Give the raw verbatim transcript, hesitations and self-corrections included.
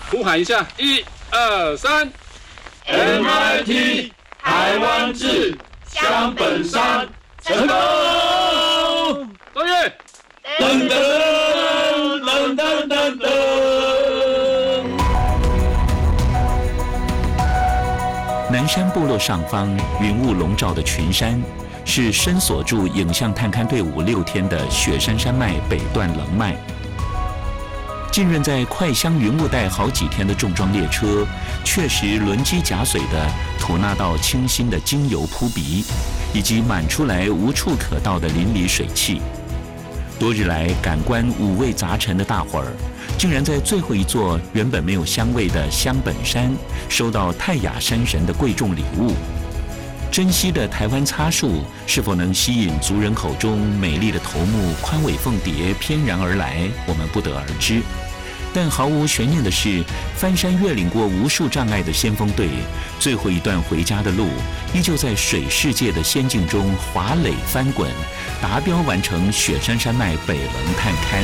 呼喊一下，一、二、三 ，M I T 台湾制乡本山成功！ 周越， 噔噔噔噔噔噔。 南山部落上方云雾笼罩的群山，是深锁住影像探勘队伍六天的雪山山脉北段棱脉。浸润在快香云雾带好几天的重装列车，确实轮机夹水地吐纳到清新的精油扑鼻，以及满出来无处可到的淋漓水汽。多日来感官五味杂陈的大伙儿，竟然在最后一座原本没有香味的乡本山，收到泰雅山神的贵重礼物。珍稀的台湾擦树是否能吸引族人口中美丽的头目宽尾凤蝶翩然而来，我们不得而知。但毫无悬念的是，翻山越岭过无数障碍的先锋队，最后一段回家的路，依旧在水世界的仙境中华磊翻滚，达标完成雪山山脉北棱探勘。